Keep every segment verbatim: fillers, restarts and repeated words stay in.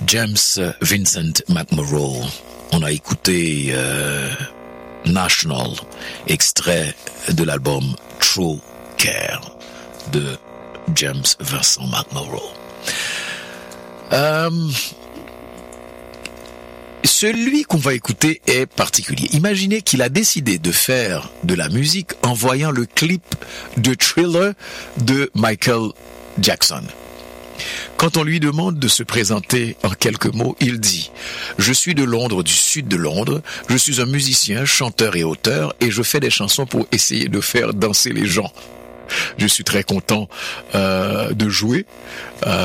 James Vincent McMorrow. On a écouté euh, National, extrait de l'album True Care de James Vincent McMorrow. Euh, celui qu'on va écouter est particulier. Imaginez qu'il a décidé de faire de la musique en voyant le clip de Thriller de Michael Jackson. Quand on lui demande de se présenter en quelques mots, il dit « Je suis de Londres, du sud de Londres. Je suis un musicien, chanteur et auteur et je fais des chansons pour essayer de faire danser les gens. Je suis très content euh, de jouer. Euh, »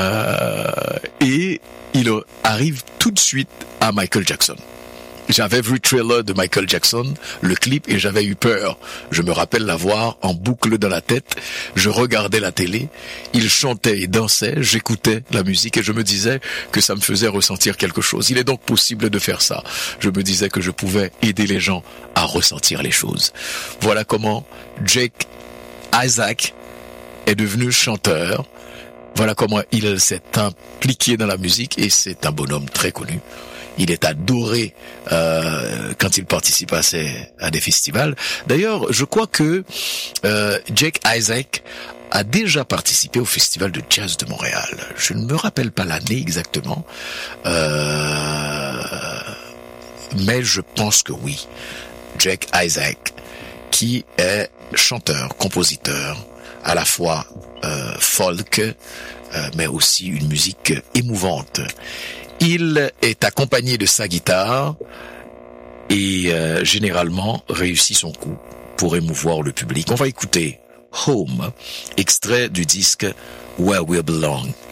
Et il arrive tout de suite à Michael Jackson. J'avais vu Thriller de Michael Jackson, le clip, et j'avais eu peur. Je me rappelle l'avoir en boucle dans la tête. Je regardais la télé, il chantait et dansait, j'écoutais la musique et je me disais que ça me faisait ressentir quelque chose. Il est donc possible de faire ça. Je me disais que je pouvais aider les gens à ressentir les choses. Voilà comment Jake Isaac est devenu chanteur. Voilà comment il s'est impliqué dans la musique et c'est un bonhomme très connu. Il est adoré euh, quand il participe à, ces, à des festivals. D'ailleurs, je crois que euh, Jake Isaac a déjà participé au Festival de Jazz de Montréal. Je ne me rappelle pas l'année exactement, euh, mais je pense que oui. Jake Isaac, qui est chanteur, compositeur, à la fois euh, folk, euh, mais aussi une musique émouvante. Il est accompagné de sa guitare et euh, généralement réussit son coup pour émouvoir le public. On va écouter Home, extrait du disque Where We Belong.